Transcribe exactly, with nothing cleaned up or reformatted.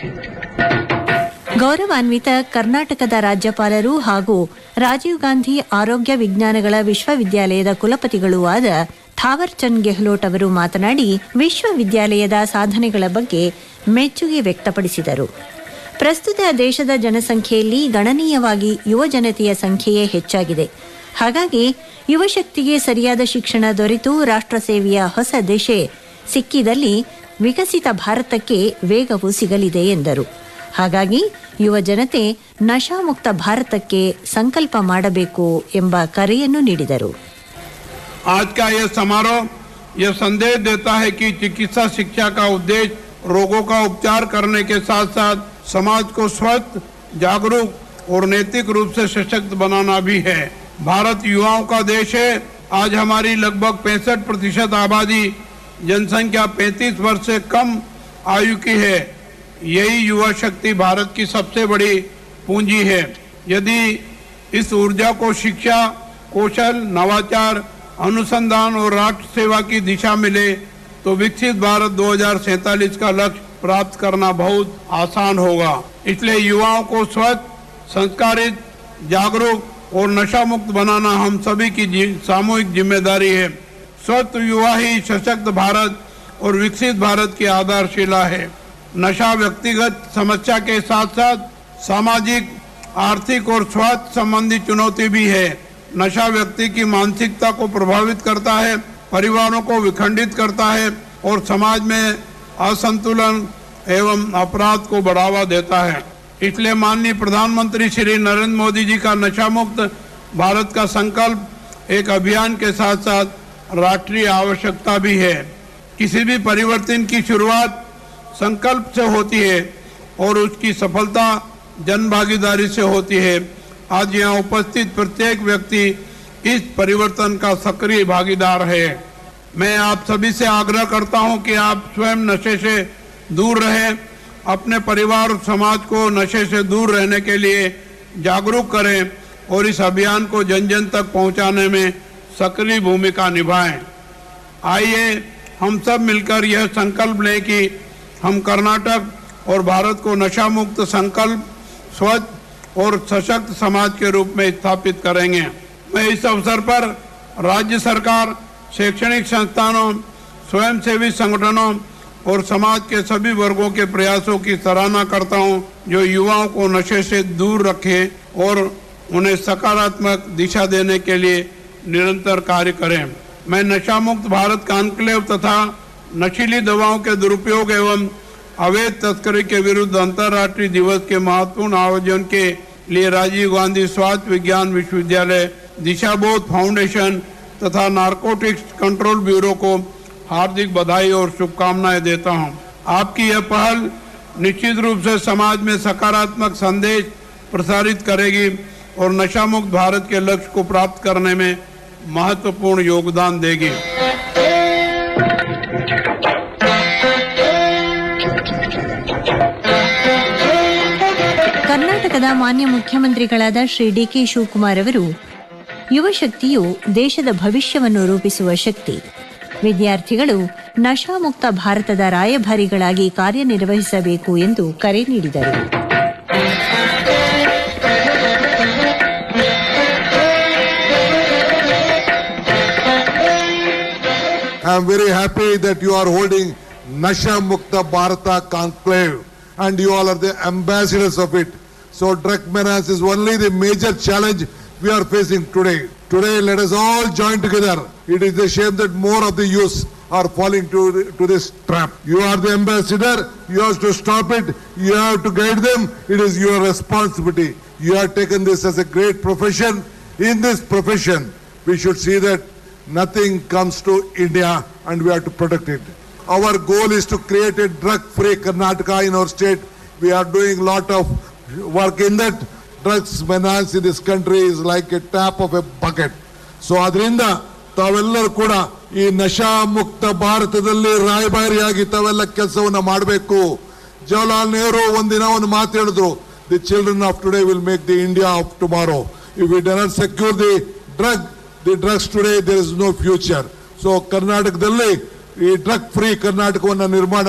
ಗೌರವಾನ್ವಿತ ಕರ್ನಾಟಕದ ರಾಜ್ಯಪಾಲರು ಹಾಗೂ ರಾಜೀವ್ ಗಾಂಧಿ ಆರೋಗ್ಯ ವಿಜ್ಞಾನಗಳ ವಿಶ್ವವಿದ್ಯಾಲಯದ ಕುಲಪತಿಗಳೂ ಆದ ಥಾವರ್ ಚಂದ್ ಗೆಹ್ಲೋಟ್ ಅವರು ಮಾತನಾಡಿ ವಿಶ್ವವಿದ್ಯಾಲಯದ ಸಾಧನೆಗಳ ಬಗ್ಗೆ ಮೆಚ್ಚುಗೆ ವ್ಯಕ್ತಪಡಿಸಿದರು. ಪ್ರಸ್ತುತ ದೇಶದ ಜನಸಂಖ್ಯೆಯಲ್ಲಿ ಗಣನೀಯವಾಗಿ ಯುವ ಜನತೆಯ ಸಂಖ್ಯೆಯೇ ಹೆಚ್ಚಾಗಿದೆ. ಹಾಗಾಗಿ ಯುವಶಕ್ತಿಗೆ ಸರಿಯಾದ ಶಿಕ್ಷಣ ದೊರೆತು ರಾಷ್ಟ್ರ ಸೇವೆಯ ಹೊಸ ದಿಶೆ ಸಿಕ್ಕಿದಲ್ಲಿ ವಿಕಸಿತ ಭಾರತಕ್ಕೆ ವೇಗವೂ ಸಿಗಲಿದೆ ಎಂದರು. ಹಾಗಾಗಿ ಯುವ ಜನತೆ ನಶಾಮುಕ್ತ ಭಾರತಕ್ಕೆ ಸಂಕಲ್ಪ ಮಾಡಬೇಕು ಎಂಬ ಕರೆಯನ್ನು ನೀಡಿದರು. आज का यह समारोह यह संदेश देता है कि चिकित्सा शिक्षा का उद्देश्य रोगों का उपचार करने के साथ साथ समाज को स्वस्थ, जागरूक और नैतिक रूप से सशक्त बनाना भी है. भारत युवाओं का देश है. आज हमारी लगभग पैंसठ प्रतिशत आबादी जनसंख्या पैंतीस वर्ष से कम आयु की है. यही युवा शक्ति भारत की सबसे बड़ी पूंजी है. यदि इस ऊर्जा को शिक्षा, कौशल, नवाचार, अनुसंधान और राष्ट्र सेवा की दिशा मिले तो विकसित भारत दो हज़ार सैंतालीस का लक्ष्य प्राप्त करना बहुत आसान होगा. इसलिए युवाओं को स्वस्थ, संस्कारित, जागरूक और नशा मुक्त बनाना हम सभी की सामूहिक जिम्मेदारी है. स्वस्थ युवा ही सशक्त भारत और विकसित भारत की आधारशिला है. नशा व्यक्तिगत समस्या के साथ साथ सामाजिक, आर्थिक और स्वास्थ्य संबंधी चुनौती भी है. नशा व्यक्ति की मानसिकता को प्रभावित करता है, परिवारों को विखंडित करता है और समाज में असंतुलन एवं अपराध को बढ़ावा देता है. इसलिए माननीय प्रधानमंत्री श्री नरेंद्र मोदी जी का नशा मुक्त भारत का संकल्प एक अभियान के साथ साथ राष्ट्रीय आवश्यकता भी है. किसी भी परिवर्तन की शुरुआत संकल्प से होती है और उसकी सफलता जन भागीदारी से होती है. आज यहाँ उपस्थित प्रत्येक व्यक्ति इस परिवर्तन का सक्रिय भागीदार है. मैं आप सभी से आग्रह करता हूँ कि आप स्वयं नशे से दूर रहें, अपने परिवार और समाज को नशे से दूर रहने के लिए जागरूक करें और इस अभियान को जन जन तक पहुँचाने में सक्रिय भूमिका निभाएं. आइए हम सब मिलकर यह संकल्प लें कि हम कर्नाटक और भारत को नशा मुक्त संकल्प, स्वच्छ और सशक्त समाज के रूप में स्थापित करेंगे. मैं इस अवसर पर राज्य सरकार, शैक्षणिक संस्थानों, स्वयंसेवी संगठनों और समाज के सभी वर्गों के प्रयासों की सराहना करता हूं, जो युवाओं को नशे से दूर रखे और उन्हें सकारात्मक दिशा देने के लिए निरंतर कार्य करें. मैं नशा मुक्त भारत कॉन्क्लेव तथा नशीली दवाओं के दुरुपयोग एवं अवैध तस्करी के विरुद्ध अंतर्राष्ट्रीय दिवस के महत्वपूर्ण आयोजन के लिए राजीव गांधी स्वास्थ्य विज्ञान विश्वविद्यालय, दिशाबोध फाउंडेशन तथा नारकोटिक्स कंट्रोल ब्यूरो को हार्दिक बधाई और शुभकामनाएं देता हूं. आपकी यह पहल निश्चित रूप से समाज में सकारात्मक संदेश प्रसारित करेगी और नशा मुक्त भारत के लक्ष्य को प्राप्त करने में महत्वपूर्ण योगदान देगी. ಕರ್ನಾಟಕದ ಮಾನ್ಯ ಮುಖ್ಯಮಂತ್ರಿಗಳಾದ ಶ್ರೀ ಡಿ ಕೆ ಶಿವಕುಮಾರ್ ಅವರು ಯುವ ಶಕ್ತಿಯು ದೇಶದ ಭವಿಷ್ಯವನ್ನು ರೂಪಿಸುವ ಶಕ್ತಿ. ವಿದ್ಯಾರ್ಥಿಗಳು ನಶಾಮುಕ್ತ ಭಾರತದ ರಾಯಭಾರಿಗಳಾಗಿ ಕಾರ್ಯನಿರ್ವಹಿಸಬೇಕು ಎಂದು ಕರೆ ನೀಡಿದರು. I am very happy that you are holding Nasha Mukta Bharata Conclave and you all are the ambassadors of it. So drug menace is only the major challenge we are facing today. Today let us all join together. It is a shame that more of the youth are falling to, to this trap. You are the ambassador. You have to stop it. You have to guide them. It is your responsibility. You have taken this as a great profession. In this profession, we should see that nothing comes to India and we have to protect it. Our goal is to create a drug-free Karnataka in our state. We are doing a lot of work in that. Drugs menace in this country is like a tap of a bucket. So adrinda ತಾವೆಲ್ಲರೂ ಕೂಡ ಈ ನಶಾ ಮುಕ್ತ ಭಾರತದಲ್ಲಿ ರಾಯಭಾರಿಯಾಗಿ ತಾವೆಲ್ಲ ಕೆಲಸವನ್ನ ಮಾಡಬೇಕು. ಜವಾಹರ್ಲಾಲ್ ನೆಹರು ಒಂದಿನ ಒಂದು ಮಾತು ಹೇಳಿದ್ರು, the children of today will make the India of tomorrow. If we do not secure the drug the drugs today there is no future. So ಕರ್ನಾಟಕದಲ್ಲಿ ಈ ಡ್ರಗ್ ಫ್ರೀ ಕರ್ನಾಟಕವನ್ನು ನಿರ್ಮಾಣ